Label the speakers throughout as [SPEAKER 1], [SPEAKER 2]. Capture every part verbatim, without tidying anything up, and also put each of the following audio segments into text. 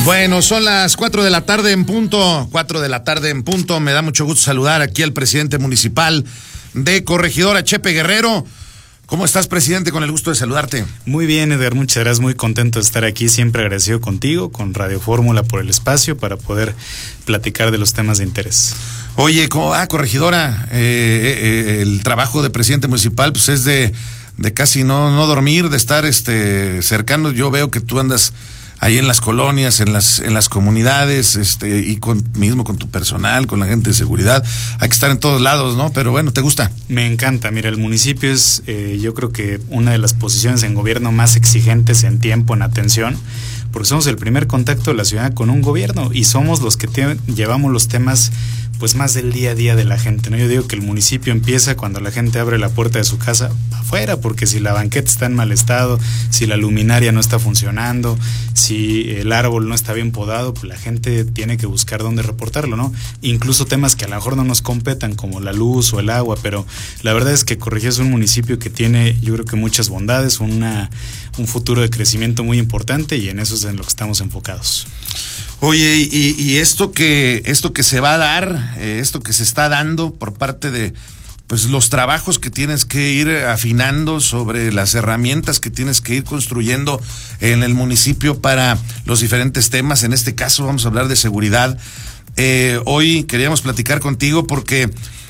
[SPEAKER 1] Bueno, son las cuatro de la tarde en punto, cuatro de la tarde en punto. Me da mucho gusto saludar aquí al presidente municipal de Corregidora, Chepe Guerrero. ¿Cómo estás, presidente? Con el gusto de saludarte.
[SPEAKER 2] Muy bien, Edgar, muchas gracias, muy contento de estar aquí, siempre agradecido contigo, con Radio Fórmula por el espacio para poder platicar de los temas de interés.
[SPEAKER 1] Oye, ¿cómo va, Corregidora? Eh, eh, el trabajo de presidente municipal pues es de, de casi no, no dormir, de estar este cercano. Yo veo que tú andas ahí en las colonias, en las en las comunidades, este y con mismo con tu personal, con la gente de seguridad. Hay que estar en todos lados, ¿no? Pero bueno, ¿te gusta?
[SPEAKER 2] Me encanta. Mira, el municipio es, eh, yo creo que una de las posiciones en gobierno más exigentes en tiempo, en atención, porque somos el primer contacto de la ciudad con un gobierno y somos los que te, llevamos los temas pues más del día a día de la gente, ¿no? Yo digo que el municipio empieza cuando la gente abre la puerta de su casa afuera, porque si la banqueta está en mal estado, si la luminaria no está funcionando, si el árbol no está bien podado, pues la gente tiene que buscar dónde reportarlo, ¿no? Incluso temas que a lo mejor no nos competan, como la luz o el agua, pero la verdad es que Corregidora es un municipio que tiene, yo creo que muchas bondades, una, un futuro de crecimiento muy importante y en eso es en lo que estamos enfocados.
[SPEAKER 1] Oye, y, y esto que esto que se va a dar, eh, esto que se está dando por parte de pues los trabajos que tienes que ir afinando sobre las herramientas que tienes que ir construyendo en el municipio para los diferentes temas. En este caso vamos a hablar de seguridad. Eh, hoy queríamos platicar contigo porque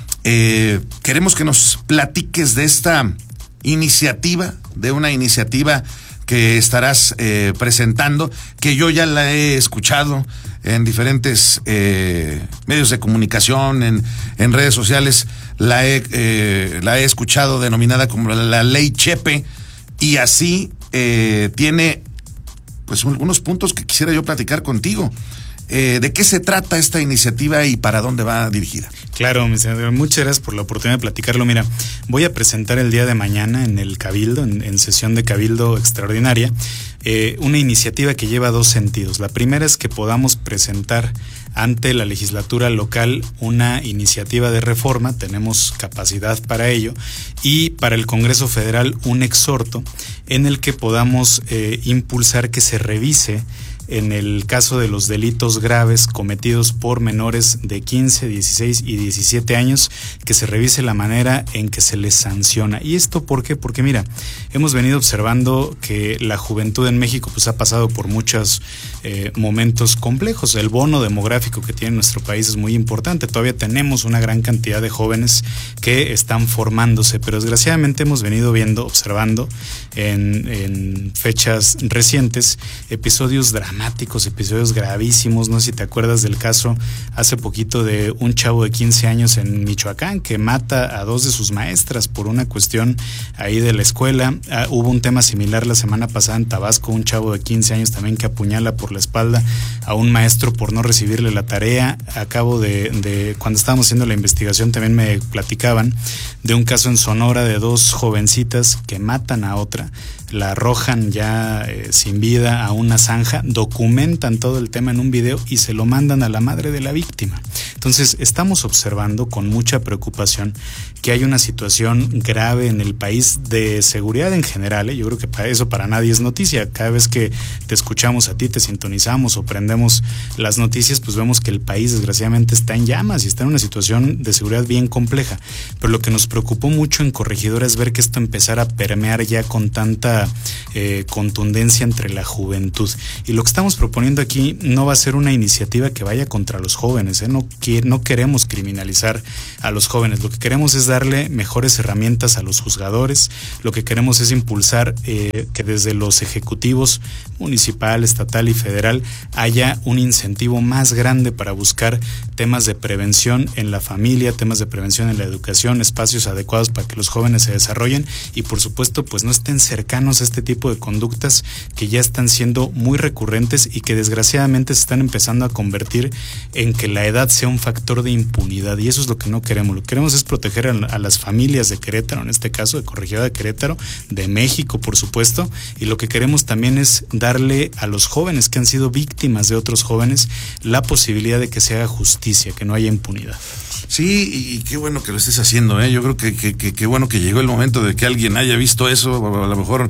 [SPEAKER 1] eh, queremos que nos platiques de esta iniciativa, de una iniciativa que estarás eh, presentando, que yo ya la he escuchado en diferentes eh, medios de comunicación, en, en redes sociales, la he, eh, la he escuchado denominada como la, la Ley Chepe, y así eh, tiene pues algunos puntos que quisiera yo platicar contigo. Eh, ¿De qué se trata esta iniciativa y para dónde va dirigida?
[SPEAKER 2] Claro, mi senador, muchas gracias por la oportunidad de platicarlo. Mira, voy a presentar el día de mañana en el Cabildo, en, en sesión de Cabildo extraordinaria, eh, una iniciativa que lleva dos sentidos. La primera es que podamos presentar ante la legislatura local una iniciativa de reforma, tenemos capacidad para ello, y para el Congreso Federal un exhorto en el que podamos eh, impulsar que se revise en el caso de los delitos graves cometidos por menores de quince, dieciséis y diecisiete años, que se revise la manera en que se les sanciona. ¿Y esto por qué? Porque mira, hemos venido observando que la juventud en México pues ha pasado por muchos eh, momentos complejos. El bono demográfico que tiene nuestro país es muy importante. Todavía tenemos una gran cantidad de jóvenes que están formándose, pero desgraciadamente hemos venido viendo, observando en, en fechas recientes episodios dramáticos dramáticos, episodios gravísimos. No sé si te acuerdas del caso hace poquito de un chavo de quince años en Michoacán que mata a dos de sus maestras por una cuestión ahí de la escuela. Ah, hubo un tema similar la semana pasada en Tabasco, un chavo de quince años también que apuñala por la espalda a un maestro por no recibirle la tarea. Acabo de, de cuando estábamos haciendo la investigación también me platicaban de un caso en Sonora de dos jovencitas que matan a otra, la arrojan ya eh, sin vida a una zanja, documentan todo el tema en un video y se lo mandan a la madre de la víctima. Entonces, estamos observando con mucha preocupación que hay una situación grave en el país de seguridad en general, ¿eh? Yo creo que para eso para nadie es noticia. Cada vez que te escuchamos a ti, te sintonizamos o prendemos las noticias, pues vemos que el país desgraciadamente está en llamas y está en una situación de seguridad bien compleja. Pero lo que nos preocupó mucho en Corregidora es ver que esto empezara a permear ya con tanta eh, contundencia entre la juventud. Y lo que estamos proponiendo aquí no va a ser una iniciativa que vaya contra los jóvenes, ¿eh? No, que, no queremos criminalizar a los jóvenes. Lo que queremos es darle mejores herramientas a los juzgadores. Lo que queremos es impulsar eh, que desde los ejecutivos municipal, estatal y federal haya un incentivo más grande para buscar temas de prevención en la familia, temas de prevención en la educación, espacios adecuados para que los jóvenes se desarrollen y por supuesto pues no estén cercanos a este tipo de conductas que ya están siendo muy recurrentes y que desgraciadamente se están empezando a convertir en que la edad sea un factor de impunidad, y eso es lo que no queremos. Lo que queremos es proteger a, a las familias de Querétaro, en este caso de Corregidora de Querétaro, de México por supuesto, y lo que queremos también es darle a los jóvenes que han sido víctimas de otros jóvenes la posibilidad de que se haga justicia, que no haya impunidad.
[SPEAKER 1] Sí, y qué bueno que lo estés haciendo, ¿eh? Yo creo que, que, que, que bueno que llegó el momento de que alguien haya visto eso, a lo mejor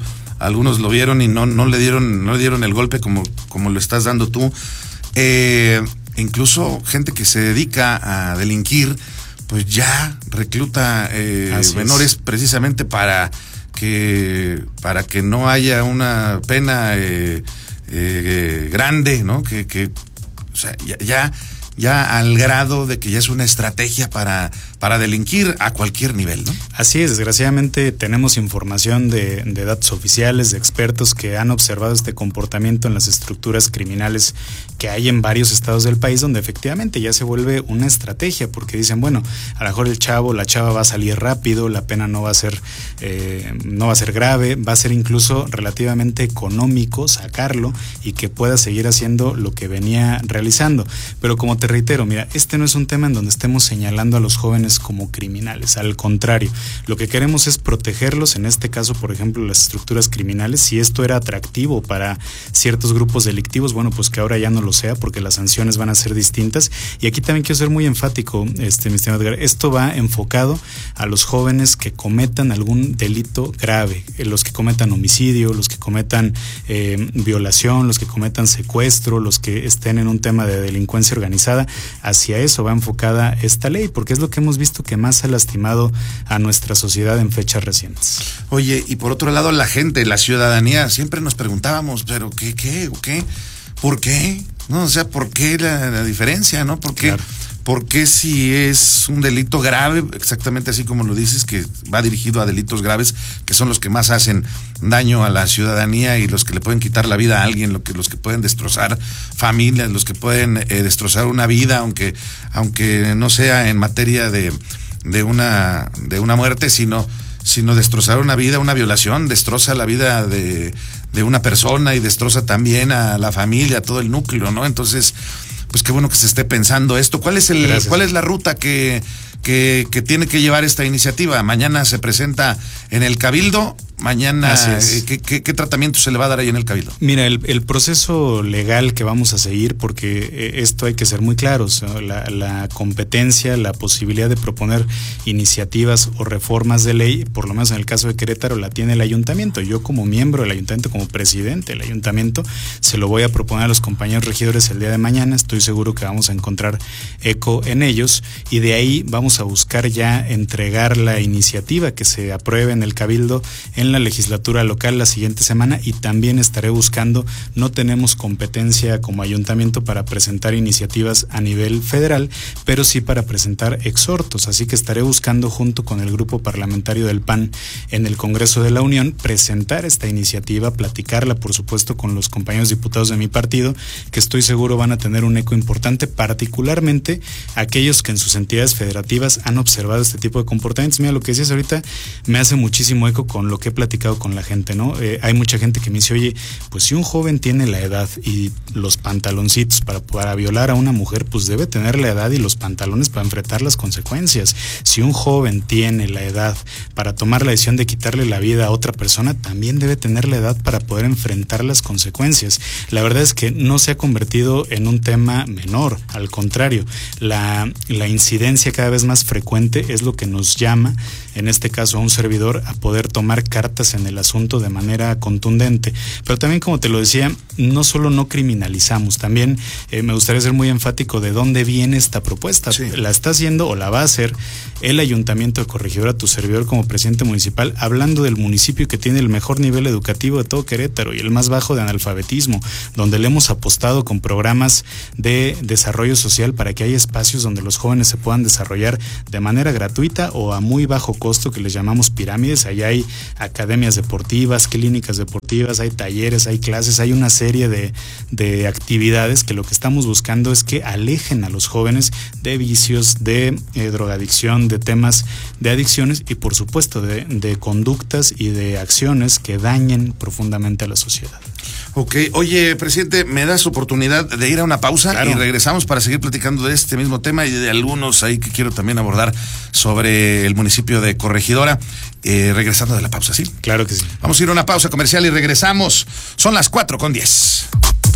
[SPEAKER 1] algunos lo vieron y no, no le dieron, no le dieron el golpe como, como lo estás dando tú. Eh, incluso gente que se dedica a delinquir, pues ya recluta eh, menores precisamente para que, para que no haya una pena eh, eh, grande, ¿no? Que, que, o sea, ya, ya ya al grado de que ya es una estrategia para, para delinquir a cualquier nivel, ¿no?
[SPEAKER 2] Así es, desgraciadamente tenemos información de, de datos oficiales, de expertos que han observado este comportamiento en las estructuras criminales que hay en varios estados del país, donde efectivamente ya se vuelve una estrategia, porque dicen, bueno, a lo mejor el chavo, la chava va a salir rápido, la pena no va a ser, eh, no va a ser grave, va a ser incluso relativamente económico sacarlo y que pueda seguir haciendo lo que venía realizando. Pero como te reitero, mira, este no es un tema en donde estemos señalando a los jóvenes como criminales, al contrario, lo que queremos es protegerlos, en este caso, por ejemplo, las estructuras criminales. Si esto era atractivo para ciertos grupos delictivos, bueno, pues que ahora ya no lo sea, porque las sanciones van a ser distintas. Y aquí también quiero ser muy enfático, este, mi estimado Edgar, esto va enfocado a los jóvenes que cometan algún delito grave, los que cometan homicidio, los que cometan eh, violación, los que cometan secuestro, los que estén en un tema de delincuencia organizada. Hacia eso va enfocada esta ley, porque es lo que hemos visto que más ha lastimado a nuestra sociedad en fechas recientes.
[SPEAKER 1] Oye, y por otro lado, la gente, la ciudadanía, siempre nos preguntábamos, pero ¿qué, qué, o qué? ¿Por qué? No, o sea, ¿por qué la, la diferencia, no? ¿Por qué? Claro. ¿Por qué si es un delito grave, exactamente así como lo dices, que va dirigido a delitos graves, que son los que más hacen daño a la ciudadanía y los que le pueden quitar la vida a alguien, lo que, los que pueden destrozar familias, los que pueden eh, destrozar una vida, aunque, aunque no sea en materia de, de una, de una muerte, sino, sino destrozar una vida, una violación, destroza la vida de, de una persona y destroza también a la familia, a todo el núcleo, ¿no? Entonces, pues qué bueno que se esté pensando esto. ¿Cuál es el, Gracias. cuál es la ruta que, que, que tiene que llevar esta iniciativa? Mañana se presenta en el Cabildo. Mañana, ¿qué, qué, ¿qué tratamiento se le va a dar ahí en el Cabildo?
[SPEAKER 2] Mira, el, el proceso legal que vamos a seguir, porque esto hay que ser muy claros, ¿no? la, la competencia, la posibilidad de proponer iniciativas o reformas de ley, por lo menos en el caso de Querétaro, la tiene el ayuntamiento. Yo como miembro del ayuntamiento, como presidente del ayuntamiento, se lo voy a proponer a los compañeros regidores el día de mañana. Estoy seguro que vamos a encontrar eco en ellos y de ahí vamos a buscar ya entregar la iniciativa que se apruebe en el Cabildo en la legislatura local la siguiente semana, y también estaré buscando, no tenemos competencia como ayuntamiento para presentar iniciativas a nivel federal, pero sí para presentar exhortos, así que estaré buscando junto con el grupo parlamentario del P A N en el Congreso de la Unión presentar esta iniciativa, platicarla por supuesto con los compañeros diputados de mi partido, que estoy seguro van a tener un eco importante, particularmente aquellos que en sus entidades federativas han observado este tipo de comportamientos. Mira, lo que decías ahorita me hace muchísimo eco con lo que he platicado con la gente, ¿no? Eh, hay mucha gente que me dice, oye, pues si un joven tiene la edad y los pantaloncitos para, para violar a una mujer, pues debe tener la edad y los pantalones para enfrentar las consecuencias. Si un joven tiene la edad para tomar la decisión de quitarle la vida a otra persona, también debe tener la edad para poder enfrentar las consecuencias. La verdad es que no se ha convertido en un tema menor, al contrario, la, la incidencia cada vez más frecuente es lo que nos llama, en este caso a un servidor, a poder tomar cartas en el asunto de manera contundente. Pero también, como te lo decía, no solo no criminalizamos, también eh, me gustaría ser muy enfático de dónde viene esta propuesta. Sí. La está haciendo o la va a hacer el Ayuntamiento de Corregidora, tu servidor como presidente municipal, hablando del municipio que tiene el mejor nivel educativo de todo Querétaro y el más bajo de analfabetismo, donde le hemos apostado con programas de desarrollo social para que haya espacios donde los jóvenes se puedan desarrollar de manera gratuita o a muy bajo costo, que les llamamos pirámides. Allá hay academias deportivas, clínicas deportivas, hay talleres, hay clases, hay una serie de, de actividades que lo que estamos buscando es que alejen a los jóvenes de vicios, de eh, drogadicción, de temas de adicciones y por supuesto de, de conductas y de acciones que dañen profundamente a la sociedad.
[SPEAKER 1] Ok, oye, presidente, ¿me das oportunidad de ir a una pausa?
[SPEAKER 2] Claro.
[SPEAKER 1] Y regresamos para seguir platicando de este mismo tema y de algunos ahí que quiero también abordar sobre el municipio de Corregidora, eh, regresando de la pausa, ¿sí?
[SPEAKER 2] Claro que sí.
[SPEAKER 1] Vamos a ir a una pausa comercial y regresamos. Son las cuatro con diez.